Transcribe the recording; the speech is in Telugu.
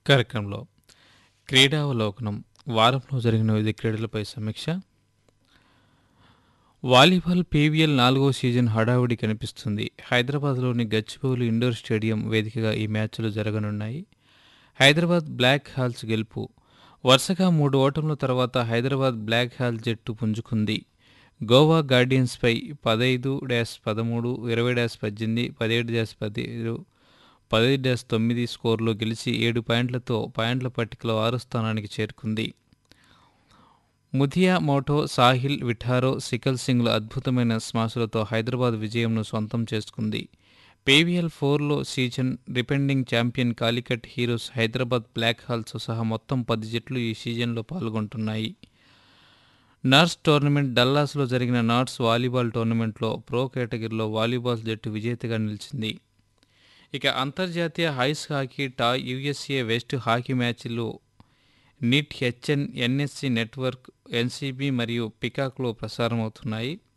కార్యక్రమంలో క్రీడావలోకనం వారంలో జరిగిన వివిధ క్రీడలపై సమీక్ష. వాలీబాల్ పీవీఎల్ 4వ సీజన్ హడావుడి కనిపిస్తుంది. హైదరాబాద్లోని గచ్చిబౌలి ఇండోర్ స్టేడియం వేదికగా ఈ మ్యాచ్లు జరగనున్నాయి. హైదరాబాద్ బ్లాక్ హాల్స్ గెలుపు. వరుసగా 3 ఓటముల తర్వాత హైదరాబాద్ బ్లాక్ హాల్ జట్టు పుంజుకుంది. గోవా గార్డియన్స్పై 15-13, 20-18, 17-15, 15-9 స్కోరులో గెలిచి 7 పాయింట్లతో పాయింట్ల పట్టికలో 6వ స్థానానికి చేరుకుంది. ముథియా మోటో, సాహిల్ విఠారో, సికల్ సింగ్ల అద్భుతమైన స్మాషులతో హైదరాబాద్ విజయంను సొంతం చేసుకుంది. PVL 4లో season defending champion Calicut heroes Hyderabad black halls సహా మొత్తం 10 జట్లు ఈ సీజన్లో పాల్గొంటున్నాయి. Norse tournament. డల్లాస్లో జరిగిన నార్స్ వాలీబాల్ టోర్నమెంట్లో ప్రో కేటగిరీలో వాలీబాల్ జట్టు విజేతగా నిలిచింది. ఇక అంతర్జాతీయ ice hockey USA west hockey మ్యాచ్లు neat, HN, NSC network, NCB మరియు పికాక్లో ప్రసారమవుతున్నాయి.